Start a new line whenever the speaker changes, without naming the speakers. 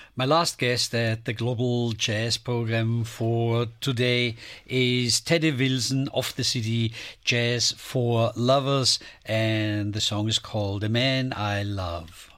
My last guest at the Global Jazz Program for today is Teddy Wilson of the CD Jazz for Lovers, and the song is called The Man I Love.